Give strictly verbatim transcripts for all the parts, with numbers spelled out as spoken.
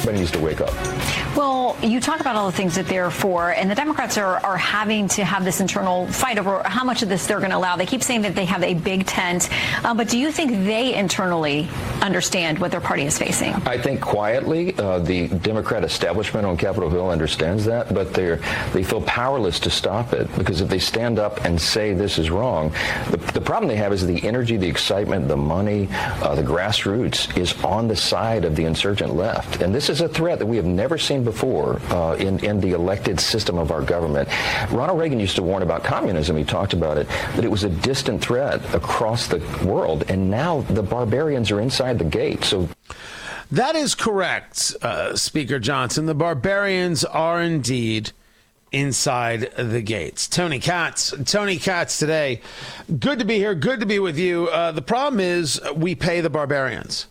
everybody needs to wake up. Well, you talk about all the things that they're for, and the Democrats are, are having to have this internal fight over how much of this they're going to allow. They keep saying that they have a big tent, uh, but do you think they internally understand what their party is facing? I think quietly uh, the Democrat establishment on Capitol Hill understands that, but they're they feel powerless to stop it, because if they stand up and say this is wrong, the, the problem they have is the energy, the excitement, the money, uh, the grassroots is on the side of the insurgent left. And this is a threat that we have never seen before uh, in, in the elected system of our government. Ronald Reagan used to warn about communism. He talked about it, that it was a distant threat across the world. And now the barbarians are inside the gate. So that is correct, uh, Speaker Johnson. The barbarians are indeed inside the gates. Tony Katz. Tony Katz today. Good to be here. Good to be with you. Uh, the problem is we pay the barbarians.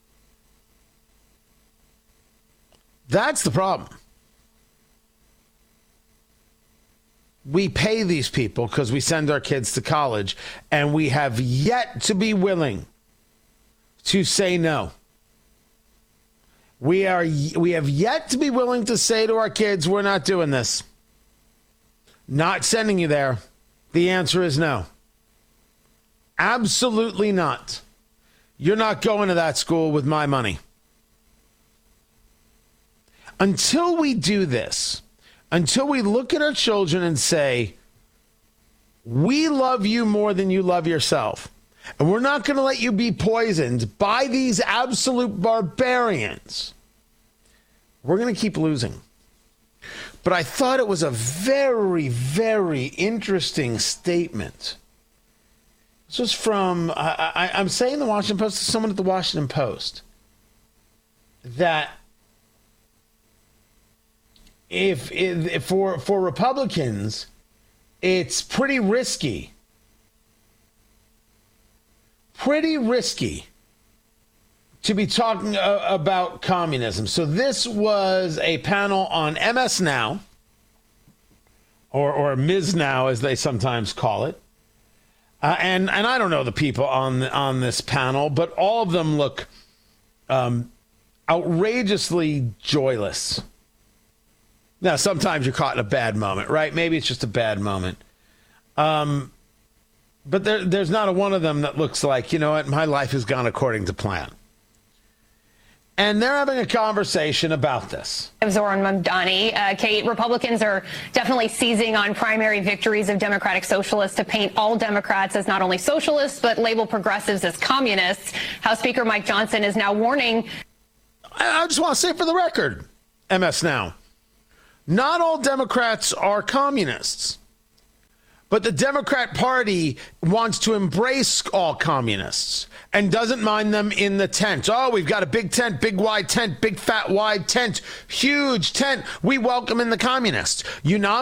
That's the problem. We pay these people because we send our kids to college, and we have yet to be willing to say no. We are we have yet to be willing to say to our kids, we're not doing this. Not sending you there. The answer is no. Absolutely not. You're not going to that school with my money. Until we do this, until we look at our children and say, we love you more than you love yourself, and we're not going to let you be poisoned by these absolute barbarians, we're going to keep losing. But I thought it was a very, very interesting statement. This was from, I, I, I'm saying the Washington Post to someone at the Washington Post, that if, if for for Republicans, it's pretty risky, pretty risky to be talking uh, about communism. So this was a panel on M S Now, or or Miz Now as they sometimes call it. Uh, and and I don't know the people on on this panel, but all of them look um, outrageously joyless. Now, sometimes you're caught in a bad moment, right? Maybe it's just a bad moment. Um, but there, there's not a one of them that looks like, you know what, my life has gone according to plan. And they're having a conversation about this. Zoran Mamdani. Uh, Kate, Republicans are definitely seizing on primary victories of Democratic Socialists to paint all Democrats as not only socialists, but label progressives as communists. House Speaker Mike Johnson is now warning. I, I just want to say for the record, M S Now, not all Democrats are communists. But the Democrat Party wants to embrace all communists and doesn't mind them in the tent. Oh, we've got a big tent, big wide tent, big fat wide tent, huge tent. We welcome in the communists. You